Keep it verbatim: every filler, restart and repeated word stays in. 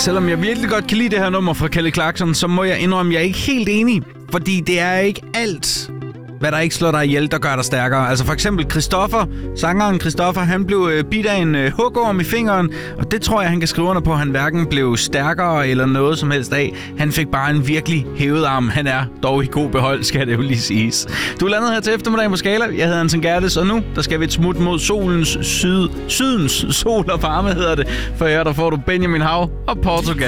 selvom jeg virkelig godt kan lide det her nummer fra Kelly Clarkson, så må jeg indrømme, at jeg er ikke helt enig. Fordi det er ikke alt, hvad der ikke slår dig ihjel, der gør dig stærkere. Altså for eksempel Christoffer, sangeren Christoffer, han blev øh, bidt af en øh, hugorm i fingeren, og det tror jeg, han kan skrive under på, at han hverken blev stærkere eller noget som helst af. Han fik bare en virkelig hævet arm. Han er dog i god behold, skal det jo lige siges. Du er landet her til eftermiddag på Skala. Jeg hedder Anton Gertes, og nu der skal vi et smut mod solens syd, sydens sol og varme, hedder det. For her der får du Benjamin Hav og Portugal.